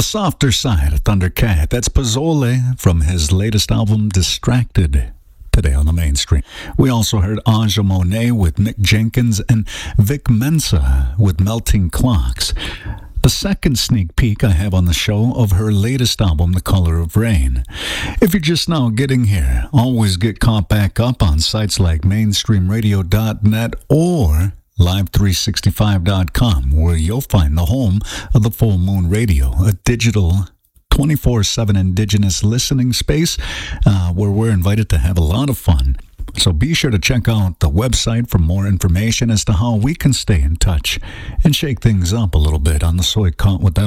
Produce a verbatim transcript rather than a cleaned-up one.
softer side of Thundercat. That's Pozzole from his latest album, Distracted, today on the mainstream. We also heard Aja Monet with Mick Jenkins and Vic Mensa with Melting Clocks. The second sneak peek I have on the show of her latest album, The Color of Rain. If you're just now getting here, always get caught back up on sites like mainstream radio dot net or live three sixty-five dot com, where you'll find the home of the Full Moon Radio, a digital twenty-four seven Indigenous listening space uh, where we're invited to have a lot of fun. So be sure to check out the website for more information as to how we can stay in touch and shake things up a little bit on the Soy Continental